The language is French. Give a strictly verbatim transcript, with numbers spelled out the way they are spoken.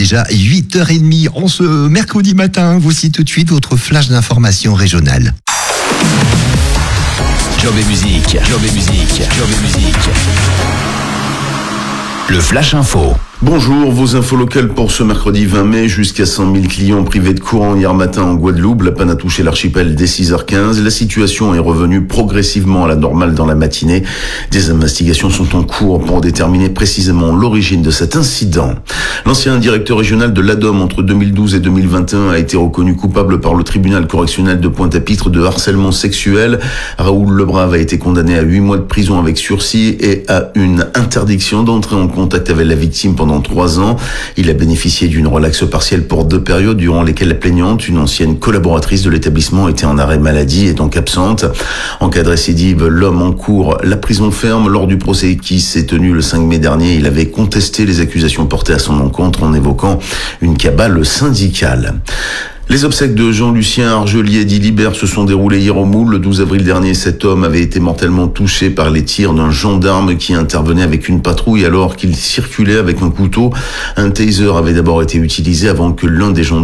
déjà huit heures trente en ce mercredi matin. Voici tout de suite votre flash d'information régionale. Job et musique, Job et musique, Job et musique. Le Flash Info. Bonjour, vos infos locales pour ce mercredi vingt mai. Jusqu'à cent mille clients privés de courant hier matin en Guadeloupe. La panne a touché l'archipel dès six heures quinze. La situation est revenue progressivement à la normale dans la matinée. Des investigations sont en cours pour déterminer précisément l'origine de cet incident. L'ancien directeur régional de l'A D O M entre deux mille douze et deux mille vingt et un a été reconnu coupable par le tribunal correctionnel de Pointe-à-Pitre de harcèlement sexuel. Raoul Lebrave a été condamné à huit mois de prison avec sursis et à une interdiction d'entrer en contact avec la victime pendant trois ans. Il a bénéficié d'une relaxe partielle pour deux périodes durant lesquelles la plaignante, une ancienne collaboratrice de l'établissement, était en arrêt maladie et donc absente. En cas de récidive, l'homme encourt la prison ferme. Lors du procès qui s'est tenu le cinq mai dernier, il avait contesté les accusations portées à son encontre en évoquant une cabale syndicale. Les obsèques de Jean-Lucien Argelier dit Libert se sont déroulées hier au Moule. Le douze avril dernier, cet homme avait été mortellement touché par les tirs d'un gendarme qui intervenait avec une patrouille alors qu'il circulait avec un couteau. Un taser avait d'abord été utilisé avant que l'un des gendarmes